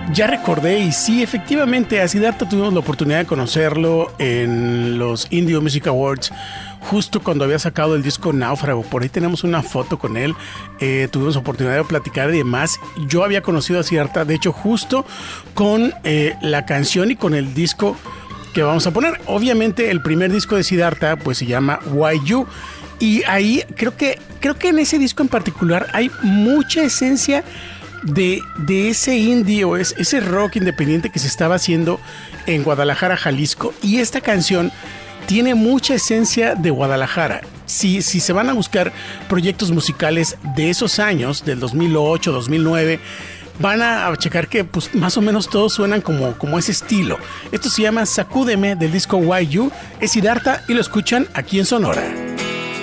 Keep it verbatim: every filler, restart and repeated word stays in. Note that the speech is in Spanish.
Ya recordé, y sí, efectivamente, a Siddhartha tuvimos la oportunidad de conocerlo en los Indie Music Awards, justo cuando había sacado el disco Náufrago. Por ahí tenemos una foto con él, eh, tuvimos oportunidad de platicar y demás. Yo había conocido a Siddhartha, de hecho, justo con eh, la canción y con el disco que vamos a poner. Obviamente, el primer disco de Siddhartha pues se llama Why You, y ahí creo que, creo que en ese disco en particular hay mucha esencia De, de ese indie o es, ese rock independiente que se estaba haciendo en Guadalajara, Jalisco. Y esta canción tiene mucha esencia de Guadalajara. Si, si se van a buscar proyectos musicales de esos años, del dos mil ocho, dos mil nueve, van a checar que pues, más o menos todos suenan como, como ese estilo. Esto se llama Sacúdeme, del disco Why You. Es Siddhartha y lo escuchan aquí en Sonora.